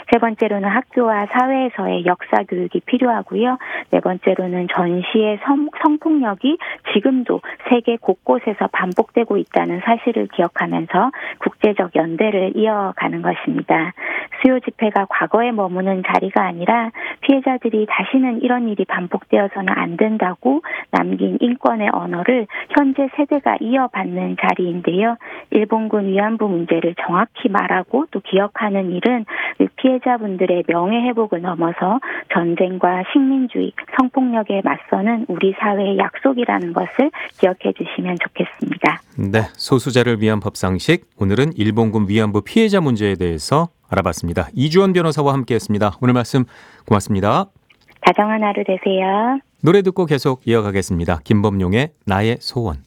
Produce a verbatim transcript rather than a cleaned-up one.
세 번째로는 학교와 사회에서의 역사 교육이 필요하고요. 네 번째로는 전시의 성, 성폭력이 지금도 세계 곳곳에서 반복되고 있다는 사실을 기억하면서 국제적 연대를 이어가는 것입니다. 수요 집회가 과거에 머무는 자리가 아니라 피해자들이 다시는 이런 일이 반복되어서는 안 된다고 남긴 인권의 언어를 현재 세대가 이어받는 자리인데요. 일본군 위안부 문제를 정확히 말하고 또 기억하는 일은 피해자분들의 명예회복을 넘어서 전쟁과 식민주의, 성폭력에 맞서는 우리 사회의 약속이라는 것을 기억해 주시면 좋겠습니다. 네, 소수자를 위한 법상식, 오늘은 일본군 위안부 피해자 문제에 대해서 알아봤습니다. 이주원 변호사와 함께했습니다. 오늘 말씀 고맙습니다. 다정한 하루 되세요. 노래 듣고 계속 이어가겠습니다. 김범용의 나의 소원.